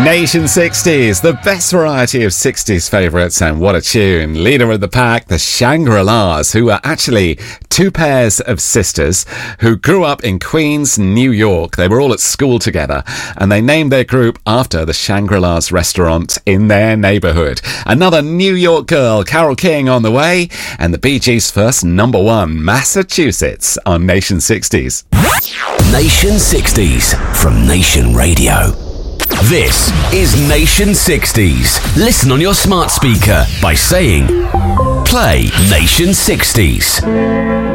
Nation 60s, the best variety of 60s favourites, and what a tune. Leader of the pack, the Shangri-Las, who are actually two pairs of sisters who grew up in Queens, New York. They were all at school together, and they named their group after the Shangri-Las restaurant in their neighbourhood. Another New York girl, Carole King, on the way, and the Bee Gees' first number one, Massachusetts, on Nation 60s. Nation 60s from Nation Radio. This is Nation 60s. Listen on your smart speaker by saying, play Nation 60s.